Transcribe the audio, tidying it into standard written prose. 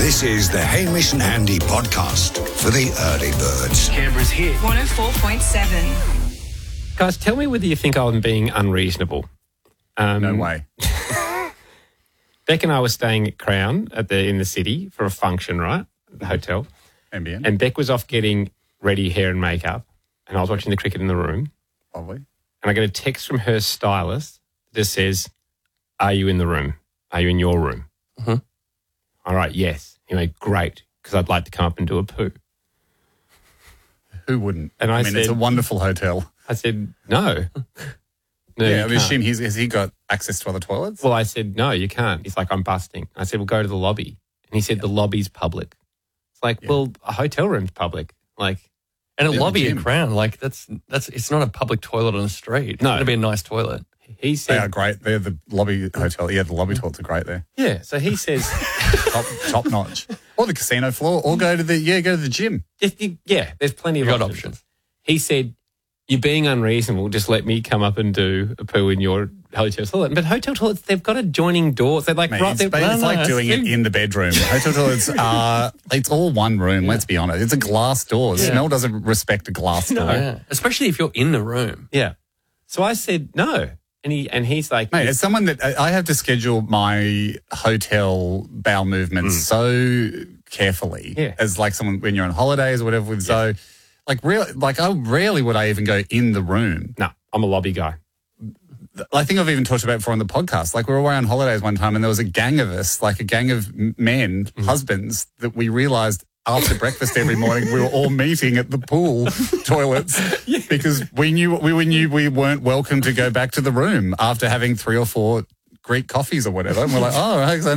This is the Hamish and Andy podcast for the early birds. Canberra's hit. 104.7. Guys, tell me whether you think I'm being unreasonable. No way. Beck and I were staying at Crown in the city for a function, right? At the hotel. NBN. And Beck was off getting ready hair and makeup, and I was watching the cricket in the room. Probably. And I get a text from her stylist that just says, "Are you in the room? Are you in your room?" Mm-hmm. All right, yes. Anyway, great, because I'd like to come up and do a poo. Who wouldn't? And I mean, said- it's a wonderful hotel. I said, no. No, Yeah, you I can't. assume has he got access to other toilets? Well, I said, no, you can't. He's like, I'm busting. I said, well, go to the lobby. And he said, the lobby's public. It's like, well, a hotel room's public. Like, And a Yeah, lobby the at gym. Crown, like it's not a public toilet on the street. It's No. going to be a nice toilet. he They said, are great. They're the lobby hotel. Yeah, the lobby toilets are great there. yeah. So he says, Top notch. Or the casino floor. Or go to the gym. yeah, there's plenty of You got options. options. He said, you're being unreasonable. Just let me come up and do a poo in your hotel toilet. But hotel toilets, they've got adjoining doors. They're like, Mate, right it's there. like doing it in the bedroom. Hotel toilets are, it's all one room, let's be honest. It's a glass door. Smell doesn't respect a glass door. Yeah. Especially if you're in the room. Yeah. So I said, no. And he's like, Mate, as someone that I have to schedule my hotel bowel movements so carefully, Yeah. as like someone when you're on holidays or whatever with Zoe, I rarely would I even go in the room. no, I'm a lobby guy. I think I've even talked about it before on the podcast. Like we were away on holidays one time and there was a gang of us, like a gang of men, husbands, that we realised after breakfast every morning we were all meeting at the pool toilets because we knew we weren't welcome to go back to the room after having 3 or 4 Greek coffees or whatever. And we're like, oh,